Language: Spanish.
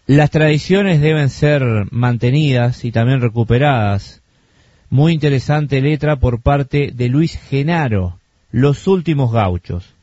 Las tradiciones deben ser mantenidas y también recuperadas. Muy interesante letra por parte de Luis Genaro, Los Últimos Gauchos.